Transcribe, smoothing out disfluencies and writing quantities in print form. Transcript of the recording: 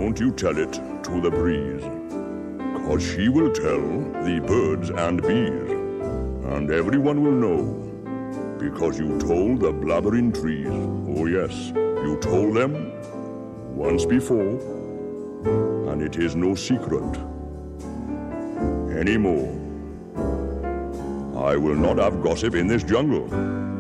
Don't you tell it to the breeze, 'cause she will tell the birds and bees, and everyone will know, because you told the blabbering trees. Oh yes, you told them once before, and it is no secret anymore. I will not have gossip in this jungle.